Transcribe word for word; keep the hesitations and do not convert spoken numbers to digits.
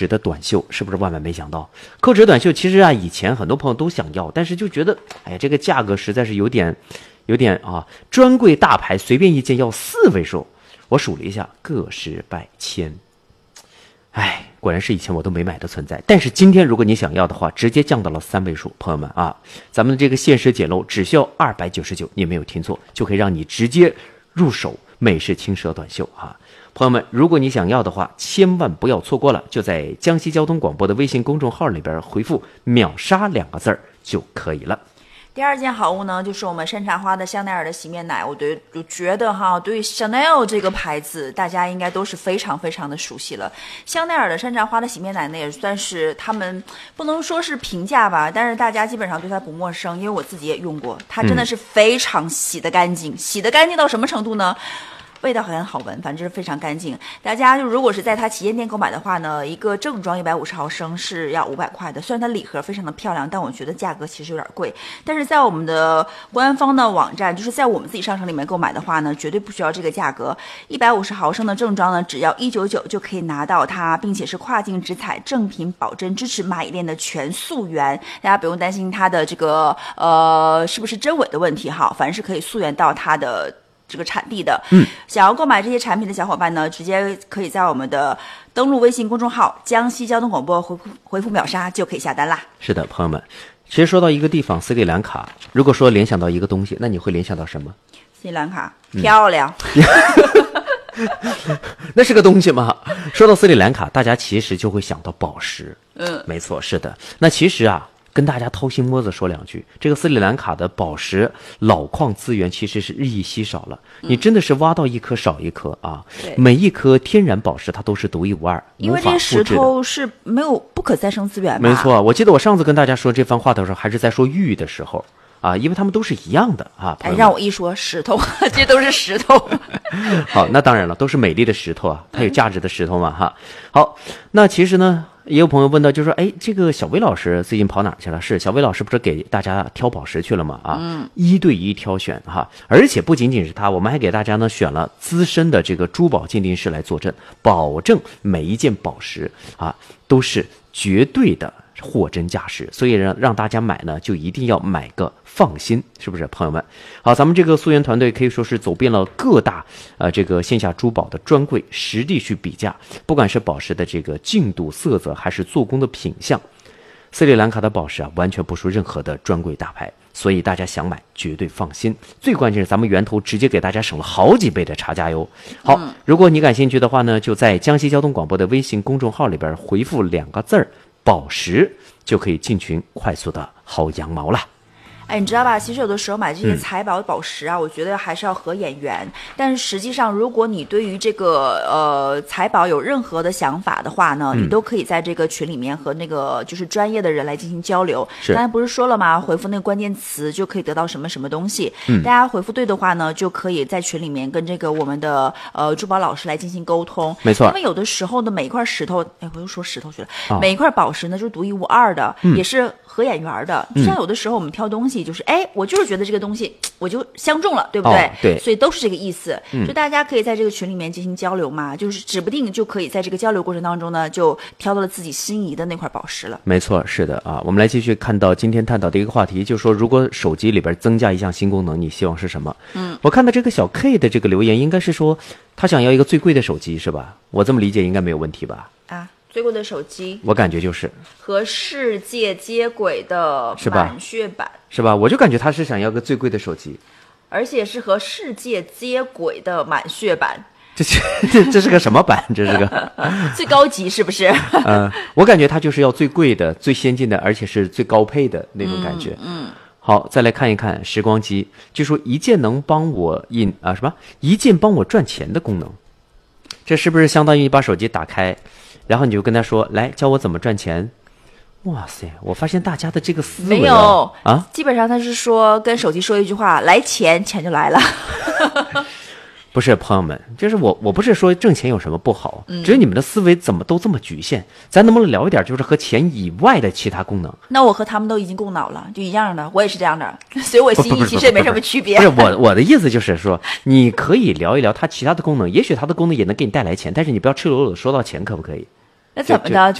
尺的短袖，是不是万万没想到？扣尺短袖其实啊，以前很多朋友都想要，但是就觉得，哎呀，这个价格实在是有点，有点啊，专柜大牌随便一件要四位数，我数了一下，个十百千。哎，果然是以前我都没买的存在。但是今天如果你想要的话，直接降到了三位数，朋友们啊，咱们的这个限时解漏只需要二百九十九，你没有听错，就可以让你直接入手美式轻奢短袖啊。朋友们，如果你想要的话，千万不要错过了，就在江西交通广播的微信公众号里边回复秒杀两个字儿就可以了。 第二件好物呢，就是我们山茶花的香奈儿的洗面奶。我对我觉得哈，对于 Chanel 这个牌子，大家应该都是非常非常的熟悉了。香奈儿的山茶花的洗面奶呢，也算是他们不能说是平价吧，但是大家基本上对它不陌生，因为我自己也用过，它真的是非常洗得干净，嗯、洗得干净到什么程度呢？味道很好闻，反正是非常干净。大家就如果是在它旗舰店购买的话呢，一个正装一百五十毫升是要五百块的。虽然它礼盒非常的漂亮，但我觉得价格其实有点贵。但是在我们的官方的网站，就是在我们自己商城里面购买的话呢，绝对不需要这个价格。一百五十毫升的正装呢，只要一百九十九就可以拿到它，并且是跨境直采，正品保真，支持蚂蚁链的全溯源。大家不用担心它的这个呃是不是真伪的问题哈，反正是可以溯源到它的这个产地的。嗯，想要购买这些产品的小伙伴呢，直接可以在我们的登录微信公众号江西交通广播回复回复秒杀就可以下单啦。 是的，朋友们，其实说到一个地方斯里兰卡，如果说联想到一个东西，那你会联想到什么？ 斯里兰卡漂亮、 嗯、那是个东西吗？说到斯里兰卡，大家其实就会想到宝石。嗯，没错，是的。那其实啊，跟大家掏心窝子说两句，这个斯里兰卡的宝石老矿资源其实是日益稀少了，你真的是挖到一颗少一颗啊！每一颗天然宝石它都是独一无二， 因为这石头是没有不可再生资源吧？ 没错，我记得我上次跟大家说这番话的时候，还是在说玉的时候啊，因为他们都是一样的啊。 哎，让我一说石头，这都是石头。 好，那当然了，都是美丽的石头啊，它有价值的石头嘛哈。好，那其实呢，也有朋友问到，就说，哎，这个小薇老师最近跑哪儿去了？是小薇老师不是给大家挑宝石去了吗？啊，嗯，一对一挑选哈，而且不仅仅是他，我们还给大家呢选了资深的这个珠宝鉴定师来坐镇，保证每一件宝石啊都是绝对的货真价实，所以让让大家买呢，就一定要买个放心，是不是，朋友们？好，咱们这个溯源团队可以说是走遍了各大呃这个线下珠宝的专柜，实地去比价，不管是宝石的这个净度、色泽，还是做工的品相，斯里兰卡的宝石啊，完全不输任何的专柜大牌，所以大家想买绝对放心。最关键是咱们源头直接给大家省了好几倍的差价哟。好，如果你感兴趣的话呢，就在江西交通广播的微信公众号里边回复两个字儿宝石，就可以进群快速的薅羊毛了。 哎，你知道吧？其实有的时候买这些财宝宝石啊、嗯，我觉得还是要合眼缘。但是实际上，如果你对于这个呃财宝有任何的想法的话呢，嗯、你都可以在这个群里面和那个就是专业的人来进行交流。刚才不是说了吗？回复那个关键词就可以得到什么什么东西。嗯，大家回复对的话呢，就可以在群里面跟这个我们的呃珠宝老师来进行沟通。 没错， 因为有的时候的每一块石头，哎，我又说石头去了。哦、每一块宝石呢，就是独一无二的，嗯、也是合眼缘的。就像有的时候我们挑东西。就是哎，我就是觉得这个东西我就相中了，对不对？ 哦、对， 所以都是这个意思。嗯，就大家可以在这个群里面进行交流嘛，就是指不定就可以在这个交流过程当中呢，就挑到了自己心仪的那块宝石了。 没错，是的啊。我们来继续看到今天探讨的一个话题，就是说如果手机里边增加一项新功能，你希望是什么？嗯，我看到这个小 K 的这个留言，应该是说他想要一个最贵的手机，是吧？我这么理解应该没有问题吧？ 啊。最贵的手机， 我感觉就是和世界接轨的满血版， 是吧？我就感觉他是想要个最贵的手机， 而且是和世界接轨的满血版。 这这这是个什么版？这是个最高级，是不是？ 呃，我感觉他就是要最贵的、最先进的，而且是最高配的那种感觉。嗯。嗯好，再来看一看时光机，就说一键能帮我印啊什么？一键帮我赚钱的功能，这是不是相当于把手机打开？然后你就跟他说，来教我怎么赚钱。哇塞，我发现大家的这个思维、啊、 没有啊， 基本上他是说跟手机说一句话，来钱，钱就来了。 不是，朋友们，就是我我不是说挣钱有什么不好，嗯、只是你们的思维怎么都这么局限。咱能不能聊一点就是和钱以外的其他功能？ 那我和他们都已经共脑了，就一样的，我也是这样的，所以我心意其实也没什么区别。 不是我我的意思就是说，你可以聊一聊它其他的功能，也许它的功能也能给你带来钱，但是你不要赤裸裸的说到钱，可不可以？ 那怎么的？